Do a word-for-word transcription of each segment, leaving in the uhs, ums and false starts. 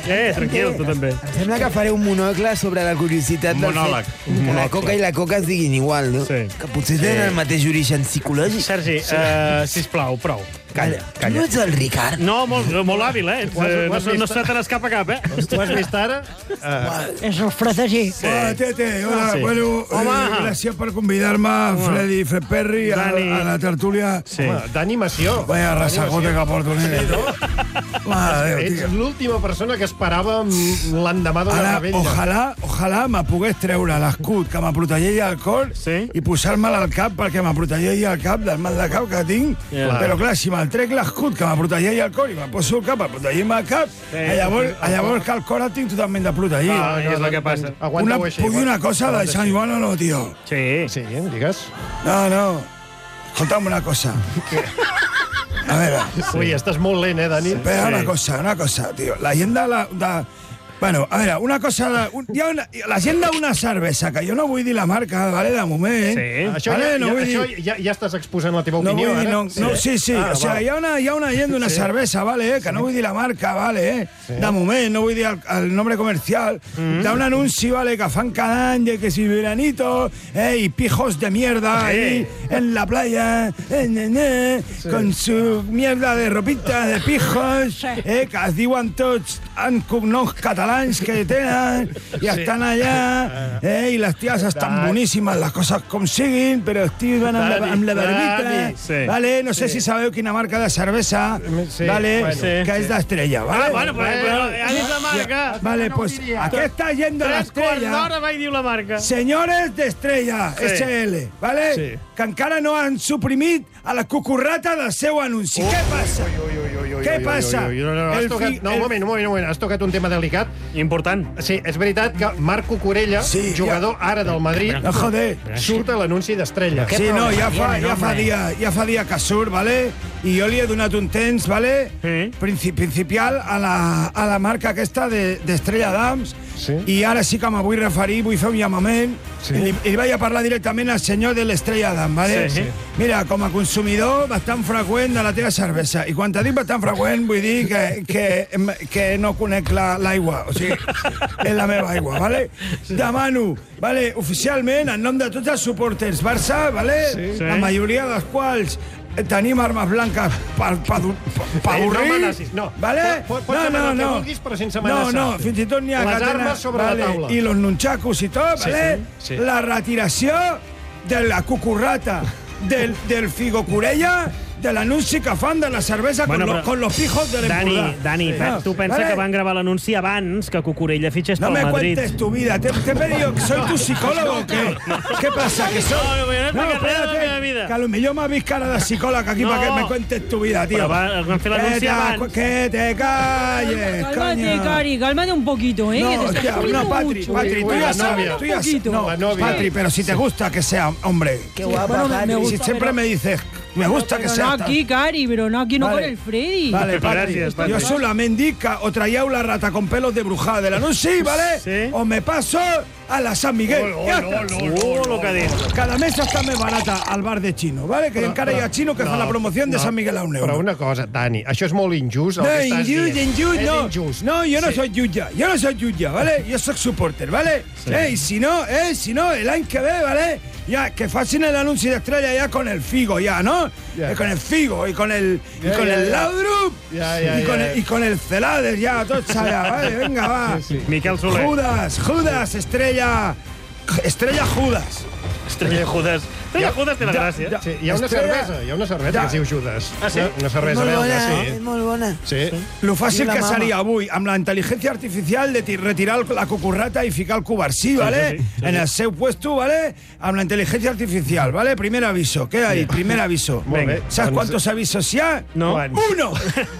Eh, tranquil, tu també. Em sembla que faré un monocle sobre la curiositat Un del monòleg, fet un que la monocle. coca i la coca es diguin igual, no? Sí. Que potser tenen el mateix origen psicològic. Sergi, uh, sisplau, prou. Calla, Tu no calla. ets el Ricard? No, molt, molt hàbil, eh? Ets, Ho has- eh, ho has no, no vist? se te n'escapa cap, eh? Tu has vist ara? És el fratagí. Sí. Hola, Tete. Hola, Sí. bueno, Home. eh, gràcies per convidar-me, Freddy Fred Perry, a, Dani. a la tertúlia. Sí. Home, d'animació. Vaya rasagote que porto, nene. Mare de Déu, Ets tio. l'última persona que esperàvem l'endemà d'una Ara, rebella. ojalà, ojalà me pogués treure l'escut que me protegeix el cor Sí. i posar-me'l al cap perquè me protegeix el cap del mal de cap que tinc. Ja. Però clar, si me'l trec l'escut que me protegeix el cor i me poso el cap per protegir-me el cap, Sí. llavors, llavors que el cor el tinc totalment de protegir. Ah, és el que passa. Aguanta-ho Una, així. puc dir una cosa de Aguanta Sant així. Joan o no, tio? Sí. Sí, digues. No, no. Escolta'm una cosa. A veure, Ui, estàs molt lent, eh, Dani? espera, Sí. una cosa, una cosa, tio. La gent de la... De... Bueno, a veure, una cosa... De... Un... Hi ha una... La gent d'una cervesa, que jo no vull dir la marca, vale, de moment. Sí. Això, Vale, ja, no ja, vull això dir... ja, ja estàs exposant la teva No opinió, vull dir, ara? no, no, sí, sí, Ah, o sigui, val. hi ha una, hi ha una gent d'una cervesa, vale, eh, que no vull dir la marca, vale, eh, de moment, no vull dir el, el nombre comercial, Mm. d'un anunci, vale, que fan cada any de que si veranito, eh, y pijos de mierda ahí en la playa, eh, ne, ne, con su mierda de ropita de pijos, eh, que es diuen tots en cognoms catalans que tenen, i estan allà, eh, i les ties estan Dani. boníssimes, les coses com siguin, però estiguen amb la, Dani, amb la barbita, Dani. Sí. vale? No sé si sabeu quina marca de cervesa, Sí, vale? bueno, que sí. és d'Estrella, Ah, vale? bueno, però, però ha dit la marca. Vale, pues aquesta gent de Tres quarts l'Estrella, d'hora vaig dir la marca. senyores d'Estrella, Sí. S L, vale? Sí. Que encara no han suprimit a la cucurrata del seu anunci. Què passa? Què passa? Ui, ui, ui, no, no, has El tocat, fi- no, un el- moment, un moment, un moment, has tocat un tema delicat. Important. Sí, és veritat que Marc Cucurella, Sí, jugador ara del Madrid, No, joder. surt a l'anunci d'Estrella. Sí, no, ja fa, ja fa dia, ja fa dia que surt, vale? I jo li he donat un temps, vale? Sí. Princi principal a la, a la marca aquesta de- d'Estrella d'Ams. Sí. I ara sí que me vull referir, vull fer un llamament. Sí. I, li, I vaig a parlar directament al senyor de l'Estrella d'Ams, vale? Sí. Mira, com a consumidor bastant freqüent de la teva cervesa. I quan te dic bastant freqüent, vull dir que, que, que no conec la- l'aigua. O sigui, és la meva aigua, vale? Demano, vale, oficialment, en nom de tots els suporters Barça, vale? Sí. La majoria dels quals tenim armes blanques per, per, per, per Ei, no avorrir. amenacis, no. Vale? Pot- pots demanar el que vulguis, però sense amenaçar. No, no, fins i tot n'hi ha Les que tenen... armes sobre la taula. I los nunchakus i tot, Sí, vale? sí, sí. La retiració de la cucurrata del, del Figo Curella, de l'anunci que fan de la cervesa Bueno, con, però- lo, con los pijos de Dani, l'Empordà. Dani, Sí. pe- tu pensa Vale? que van gravar l'anunci abans que Cucurella fitxés No pel me Madrid. cuentes tu vida. ¿Te, te he pedido que soy tu psicólogo o qué? ¿Qué pasa? Que soy... No, no, no he explicat res de la meva vida. Que a lo millor m'ha vist cara de psicòleg aquí No. para que me cuentes tu vida, tío. Però va- van fer l'anunci Que te- abans. Que te calles, Cálmate, coño. Cari, cálmate un poquito, ¿eh? No, que te hostia, estás poniendo no, Patri, mucho. Patri, tú Uy, ya la sabes, novia. tú ya Un poquito. No, La novia. Patri, pero si te gusta que sea hombre. Qué guapa, Bueno, me- Patri. me Si gusta, siempre pero- me dices, me gusta que Pero sea... no aquí, Cari, pero no aquí, no Vale. con el Freddy. Vale, Patri, Gràcies, Patri. jo solament dic que o traieu la rata con pelos de brujada de l'anunci, ¿vale? Sí. O me paso a la San Miguel. Oh, ja no, està. no, Oh, lo que ha dit. Cada mes està més barata al bar de Chino, ¿vale? Que encara hi ha Chino que fa la promoció de San Miguel a un Però euro. una cosa, Dani, això és molt injust, el No, que estàs injust, dient. injust, és no. injust. No, yo no Sí. soy jutge, yo no soy jutge, ¿vale? Yo soy supporter, ¿vale? Eh, y si no, eh, si no, el año que ve, ¿vale? Ya, que facin el anuncio de Estrella ya con el Figo, ya, ¿no? Ya. Eh, con el Figo y con el, y Ya, con ya, el ya. Laudrup Ya, ya, y, con ya. el, y con el Celades, ya, todo allá, ¿vale? Venga, va. Miquel Soler. Judas, Judas, Estrella, Estrella Judas. Estrella Judas. Estrella Judas té la gràcia. ja. Sí, hi ha una Estrella- cervesa, hi ha una cervesa Ja. que es diu Judas. Ah, sí? Una És cervesa molt belga, bona, sí. és molt bona. Sí. Lo fàcil I la que mama. seria avui, amb la intel·ligència artificial, de ti- retirar el- la cucurrata i ficar el covarsí, ¿vale? sí, sí, sí, en sí. el seu puesto, ¿vale? Amb la intel·ligència artificial, ¿vale? Primer aviso, queda ahí, primer aviso. Molt bé. ¿Sabes Doncs- cuántos avisos ya? No. Quan? ¡Uno!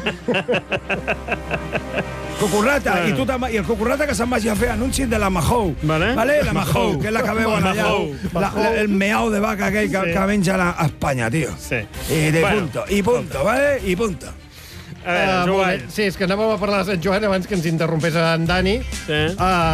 Cucurrata, i, tu també- i el cucurrata que se'n vagi a fer anuncis de la Mahou. Vale. ¿Vale? La Mahou, que és la que veuen allà. Mahou. La, la, el meao de vaca aquell que, Sí. que menja la, a Espanya, tio. Sí. I de Bueno, punto, i punto, ¿vale? I punto. A veure, Ah, molt Joan. bé. Sí, és que anàvem a parlar de Sant Joan abans que ens interrompés en Dani. Sí.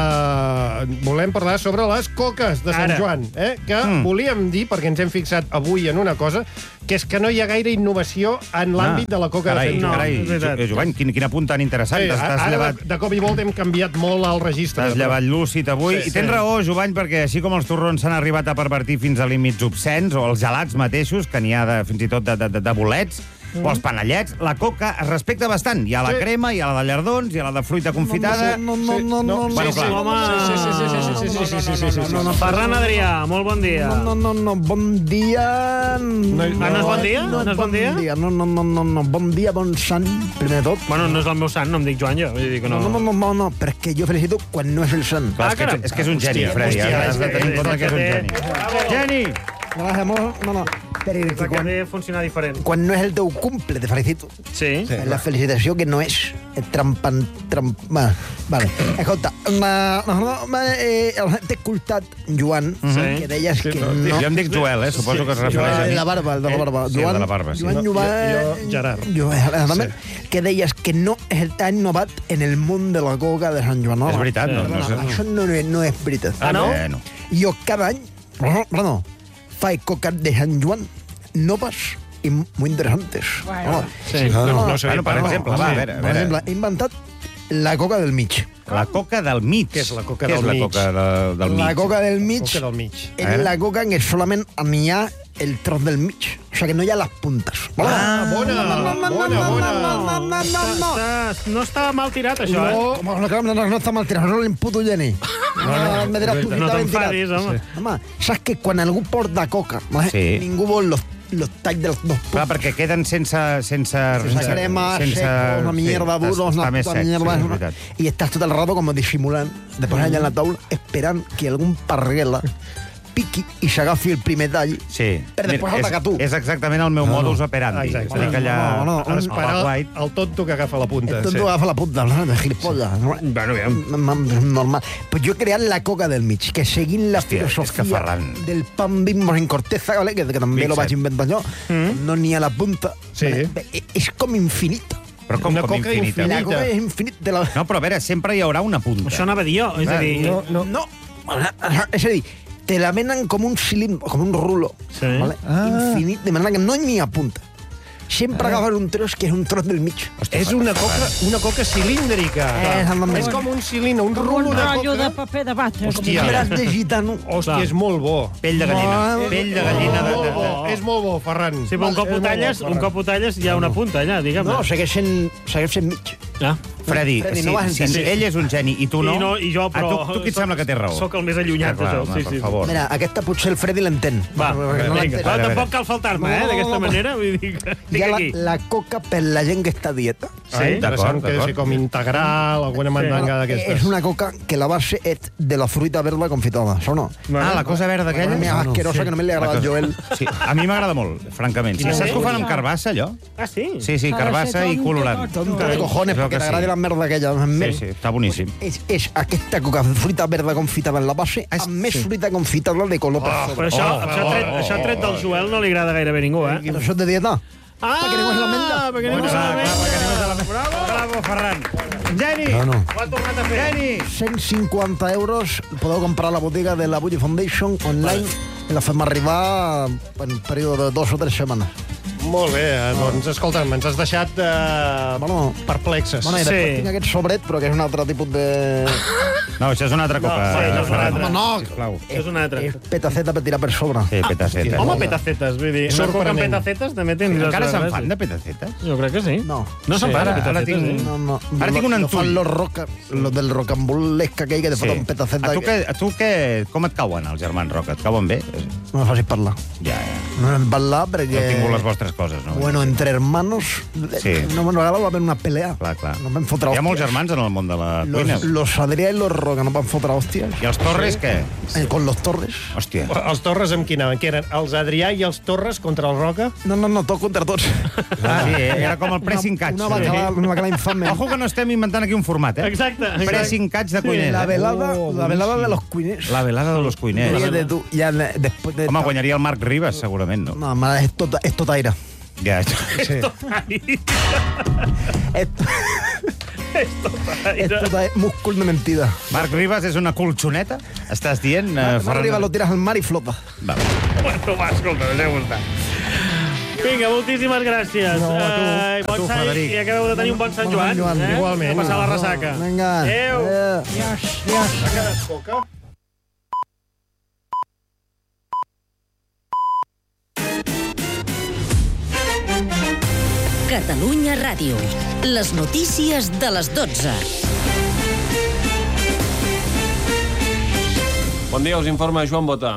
Uh, volem parlar sobre les coques de Sant Ara. Joan, eh? que mm. volíem dir, perquè ens hem fixat avui en una cosa, que és que no hi ha gaire innovació en l'àmbit de la coca carai, de Sant Joan. No, Carai, és veritat. Jo- Jovany, quin, quin apunt tan interessant. Sí, T'has ara, llevat, de, de cop i volta hem canviat molt el registre. t'has llevat lúcid avui. Sí, I tens sí. raó, Jovany, perquè així com els torrons s'han arribat a pervertir fins a límits obscens, o els gelats mateixos, que n'hi ha de, fins i tot de, de, de, de bolets, mm. o els panellets, la coca es respecta bastant. Hi ha la Sí. crema, hi ha la de llardons, hi ha la de fruita confitada... No, no, no, no, Bueno, sí, clar. sí. Home. Sí, sí, sí, sí, sí, sí, sí, sí, sí, sí, sí. no, no, Ferran Adrià, molt bon dia. no, no, no, bon dia... No, Ah, no és bon dia? No és bon dia? No, no, no, no, no, bon dia, bon sant, primer de tot. Bueno, no és el meu sant, no em dic Joan, jo. Vull dir que no... No, no, no, no, no, però és que jo felicito quan no és el sant. Clar, Ah, és, que, caram. és que és un geni, Hòstia, Freddy. hòstia, Has de és que- tenir en compte és que és un que geni. té- Geni! Gràcies, amor. No, no, però és que Que quan, ve a funcionar diferent. quan no és el teu cumple, te felicito. Sí. Sí. La felicitació que no és eh, trampan... Tramp... Va, vale. Escolta, ma, no, ma, eh, t'he escoltat, Joan, Sí. que deies que no... Jo em dic Joel, eh? Suposo que es refereix a Joan, mi. la barba, el de la barba. Sí, el de la barba, sí. Joan, No, Joan, jo- jo, Gerard. Joan, exactament, que deies que no és tan innovat en el món de la coca de Sant Joan. És veritat, no? no, Perdona, no, això no, és- no és veritat. Ah, no? Bueno. Jo cada any, perdó, faig coca de Sant Joan noves i muy interesantes. Bueno. Sí. No, no, no, Bueno, per exemple, va, a veure, a Per veure. exemple, he inventat la coca del mig. La coca del mig. Què és la coca Què del és la mig? coca de, del mig? La coca del mig Coca del mig. A és veure. la coca en què solament n'hi ha el tros del mig. O sigui que no hi ha les puntes. Ah, bona, no, no, no, bona, no, bona. no, no, no, no, no. Està- No estava mal tirat, això, eh? No, no, no, no, no, no està mal tirat, no l'imputo Jenny. No, no, me diràs tu si No està ben t'enfadis, tirat. home. Home, saps que quan algú porta coca, eh, Sí. ningú vol los, los talls dels dos punts. Clar, perquè queden sense... Sense, Sense crema, secos, una mierda, duros, Està una més puta sec, sí, mierda. és una- veritat. y estás todo el rato como disimulando, después allá en la taula, esperant que algun parguela piqui i s'agafi el primer tall. Sí. Per després és, atacar tu. és exactament el meu modus operandi. Exacte. És a dir, que allà... No, no, al Esperar guait. el tonto que agafa la punta. Entonces tú agafa la punta, ¿no? De gilipollas. ¿no? Bueno, aviam. M- m- Normal. Pues yo he creat la coca del mig, que seguint la Hòstia, és que filosofia Ferran- del pan bimbo en corteza, ¿vale? que, que també Fixa't. lo vaig inventar jo, Mm. no n'hi ha la punta. Sí. ¿vale? E- És com infinita. Però com, Una com coca infinita? infinita. La coca és infinita. De la... No, però a veure, sempre hi haurà una punta. Això anava a dir jo. És a dir... No, no. No, és a dir, te la venen com un cilindre, com un rulo, Sí. ¿vale? Infinit, de manera que no n'hi ha punta. Sempre agafes un tros que és un tros del mig. És una coca, una coca cilíndrica. Eh, exactament. És com un cilindre, un Un rulo de rotllo de coca. paper de batre. Hòstia. Un braç de gitano. Hòstia, és molt bo. Pell de gallina. Molt Pell de gallina. De, Molt de, bo, de, és molt bo, Ferran. Sí, però un cop ho talles, un cop ho talles hi ha una punta allà, digue'm. No, segueix sent, segueix sent mig. Ah. Freddy, Freddy, si, no vas si entendre. ell és un geni i tu no... I, no, i jo, però... A tu, tu qui et soc- sembla que té raó? Soc el més allunyat, Ja, clar, això. home, Sí, per sí. favor. Mira, aquesta potser el Freddy l'entén. Va, Perquè no vinga. l'entén. Però Vale, tampoc vale. cal faltar-me, No, eh, no, d'aquesta no, no. manera. Vull dir que... Hi Estic ha la, aquí. la coca per la gent que està a dieta. Ah, Sí? interessant, que deu ser com integral, alguna mandanga És d'aquestes. una coca que la base és de la fruita verda confitada, això no? Ah, la cosa verda aquella? Una mega asquerosa que només li agrada al Joel. Sí, a mi m'agrada molt, francament. Sí, Sí? saps que ho fan amb carbassa, allò? Ah, sí? Sí, sí, Ha de carbassa ser i tonto, colorant. tonto. Tonto de cojones, Es veu perquè que t'agradi sí. la merda aquella. Sí, sí, està boníssim. És, és aquesta coca fruita verda confitada en la base, És- amb més sí. fruita confitada de color per Però sobre. això, Oh, això, tret, oh, això oh, tret del Joel no li agrada gairebé a ningú, eh? Però això és de dieta. Ah, perquè ningú se la menja. perquè ningú se la Clar, clar, perquè ningú se la menja. Bravo! Bravo, Ferran. Geni! No, no. Ho ha tornat a fer. Geni! cent cinquanta euros podeu comprar a la botiga de la Bully Foundation online i la fem arribar en un període de dos o tres setmanes. Molt bé, eh, doncs escolta'm, ens has deixat eh, Bueno, perplexes. bueno, i Sí. després tinc aquest sobret, però que és un altre tipus de... No, això és una altra coca. sí, això és una Ferran. altra. Home, no! Sisplau. És una altra. És petaceta per tirar per sobre. Sí, petacetes. Home, petacetes, vull dir. Una coca amb Sorprenent. petacetes també tens... Encara se'n fan de petacetes? Jo crec que sí. No. No se'n Sí, fan de ara- ara petacetes, tinc- eh? No, no. Ara tinc un Lo antull. fan los, roca, los del rocambolesca aquell que te foten petaceta. A tu, que, a tu que, com et cauen els germans Roca? Et cauen bé? No me facis parlar. Ja, ja. No hem parlat perquè... Heu tingut les vostres coses, no? Bueno, entre hermanos... Sí. Una vegada va haver una pelea. Clar, clar. Nos vam fotre Hi ha molts hòsties. germans en el món de la cuina. Los, los Adrià i los Roca nos van fotre hòsties. I els Torres, què? Eh, con los Torres. Hòstia. Els Torres amb qui anaven? Què eren? Els Adrià i els Torres contra el Roca? No, no, no, tot contra tots. Ah, sí, eh? Era com el pressing catch. Una, una bacala, una bacala infame. Ojo que no estem inventant aquí un format, eh? Exacte. exacte. Pressing catch de cuiner. La eh? velada, Oh, la velada de los cuiners. La velada de los cuiners. Ríete tu, ja, después de... Home, guanyaria el Marc Ribas, segurament, no? No, ma, és tot, és tot aire. Ja, Sí. Esto es músculo de mentida. Marc Ribas és una colxoneta? Estàs dient? Uh, Marc Ribas lo tiras al mar y flota. Va. Bueno, va, escolta, deixeu estar. Vinga, moltíssimes gràcies. No, a tu. Ai, bon A tu, Sant- Frederic. I acabeu de tenir un bon Sant Joan. Bon Sant Joan, eh? igualment. A passar la ressaca. Vinga. Adéu. Adéu. Dios, Dios. Ha quedat poca? Catalunya Ràdio. Les notícies de les dotze. Bon dia, us informa Joan Bota.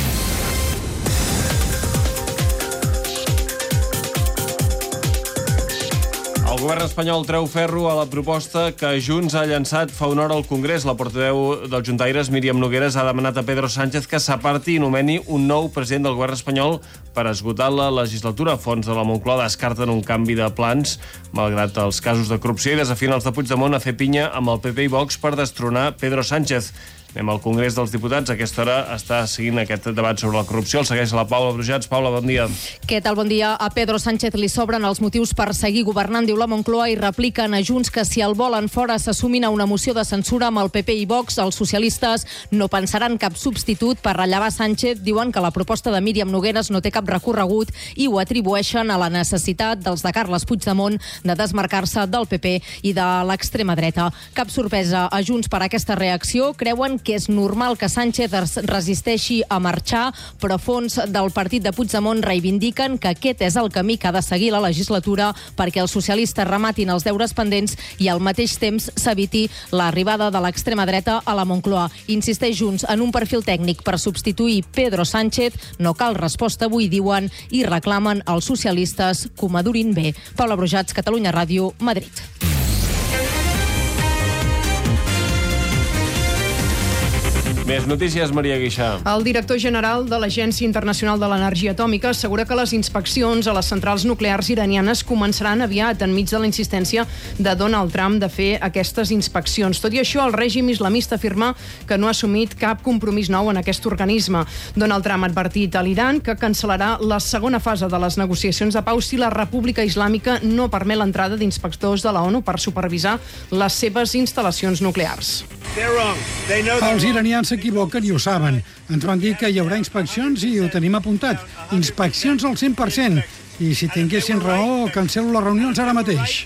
El govern espanyol treu ferro a la proposta que Junts ha llançat fa una hora al Congrés. La portaveu dels juntaires, Míriam Nogueras, ha demanat a Pedro Sánchez que s'aparti i nomeni un nou president del govern espanyol per esgotar la legislatura. Fons de la Moncloa descarten un canvi de plans, malgrat els casos de corrupció, i desafien els de Puigdemont a fer pinya amb el P P i Vox per destronar Pedro Sánchez. Anem al Congrés dels Diputats. A aquesta hora està seguint aquest debat sobre la corrupció. El segueix la Paula Brujats. Paula, bon dia. Què tal? Bon dia. A Pedro Sánchez li sobren els motius per seguir governant, diu la Moncloa, i repliquen a Junts que si el volen fora s'assumin a una moció de censura amb el P P i Vox. Els socialistes no pensaran cap substitut per rellevar Sánchez. Diuen que la proposta de Míriam Nogueras no té cap recorregut i ho atribueixen a la necessitat dels de Carles Puigdemont de desmarcar-se del P P i de l'extrema dreta. Cap sorpresa a Junts per aquesta reacció. Creuen que és normal que Sánchez es resisteixi a marxar, però fons del partit de Puigdemont reivindiquen que aquest és el camí que ha de seguir la legislatura perquè els socialistes rematin els deures pendents i al mateix temps s'eviti l'arribada de l'extrema dreta a la Moncloa. Insisteix Junts en un perfil tècnic per substituir Pedro Sánchez. No cal resposta avui, diuen, i reclamen als socialistes que ho madurin bé. Paula Brujats, Catalunya Ràdio, Madrid. Més notícies, Maria Guixà. El director general de l'Agència Internacional de l'Energia Atòmica assegura que les inspeccions a les centrals nuclears iranianes començaran aviat enmig de la insistència de Donald Trump de fer aquestes inspeccions. Tot i això, el règim islamista afirma que no ha assumit cap compromís nou en aquest organisme. Donald Trump ha advertit a l'Iran que cancel·larà la segona fase de les negociacions de pau si la República Islàmica no permet l'entrada d'inspectors de la ONU per supervisar les seves instal·lacions nuclears. Els iranians s'equivoquen i ho saben. Ens van dir que hi haurà inspeccions i ho tenim apuntat. Inspeccions al cent per cent. I si tinguessin raó, cancel·lo les reunions ara mateix.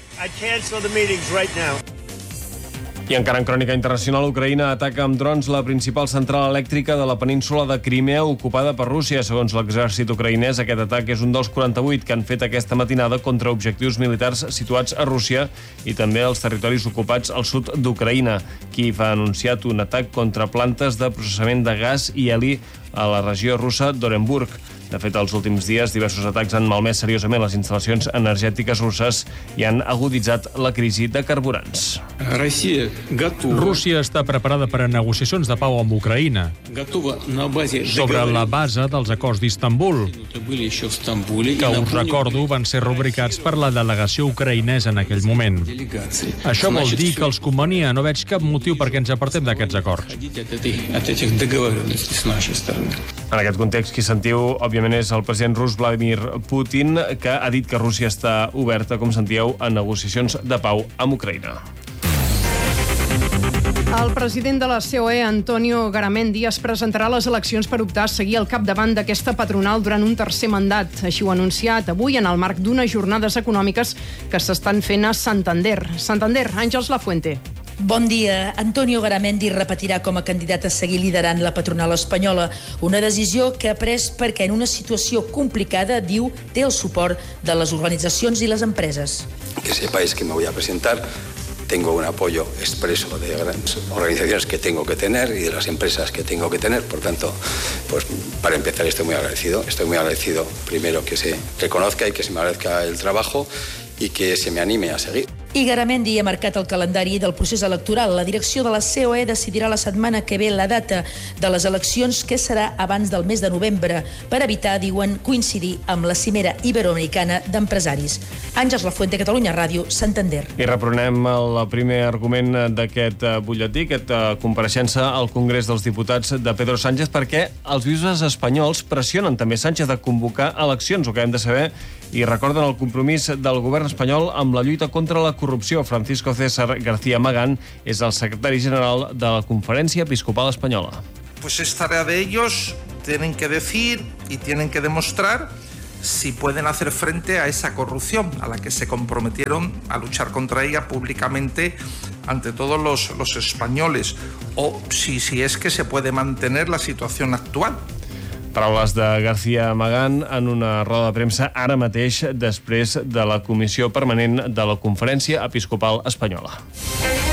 I encara en crònica internacional, Ucraïna ataca amb drons la principal central elèctrica de la península de Crimea ocupada per Rússia. Segons l'exèrcit ucraïnès, aquest atac és un dels quaranta-vuit que han fet aquesta matinada contra objectius militars situats a Rússia i també als territoris ocupats al sud d'Ucraïna. Kíev ha anunciat un atac contra plantes de processament de gas i heli a la regió russa d'Orenburg. De fet, els últims dies, diversos atacs han malmès seriosament les instal·lacions energètiques russes i han aguditzat la crisi de carburants. Rússia està preparada per a negociacions de pau amb Ucraïna sobre la base dels acords d'Istanbul, que, us recordo, van ser rubricats per la delegació ucraïnesa en aquell moment. Això vol dir que els convenia. No veig cap motiu perquè ens apartem d'aquests acords. En aquest context, qui sentiu, òbviament, és el president rus Vladimir Putin, que ha dit que Rússia està oberta, com sentíeu, a negociacions de pau amb Ucraïna. El president de la C O E, Antonio Garamendi, es presentarà a les eleccions per optar a seguir al capdavant d'aquesta patronal durant un tercer mandat. Així ho ha anunciat avui en el marc d'unes jornades econòmiques que s'estan fent a Santander. Santander, Àngels Lafuente. Bon dia. Antonio Garamendi repetirà com a candidat a seguir liderant la patronal espanyola. Una decisió que ha pres perquè en una situació complicada, diu, té el suport de les organitzacions i les empreses. Que sepáis que me voy a presentar. Tengo un apoyo expreso de grandes organizaciones que tengo que tener y de las empresas que tengo que tener. Por tanto, pues para empezar estoy muy agradecido. Estoy muy agradecido primero que se reconozca y que se me agradezca el trabajo i que se me anime a seguir. I Garamendi ha marcat el calendari del procés electoral. La direcció de la C O E decidirà la setmana que ve la data de les eleccions, que serà abans del mes de novembre, per evitar, diuen, coincidir amb la cimera iberoamericana d'empresaris. Àngels Lafuente, Catalunya Ràdio, Santander. I reprenem el primer argument d'aquest butlletí, aquesta compareixença al Congrés dels Diputats de Pedro Sánchez, perquè els bisbes espanyols pressionen també Sánchez de convocar eleccions. El que hem de saber i recorden el compromís del govern espanyol amb la lluita contra la corrupció. Francisco César García Magán és el secretari general de la Conferència Episcopal Espanyola. Pues es tarea de ellos, tienen que decir y tienen que demostrar si pueden hacer frente a esa corrupción a la que se comprometieron a luchar contra ella públicamente ante todos los, los españoles, o si, si es que se puede mantener la situación actual. Paraules de García Magán en una roda de premsa ara mateix després de la Comissió Permanent de la Conferència Episcopal Espanyola.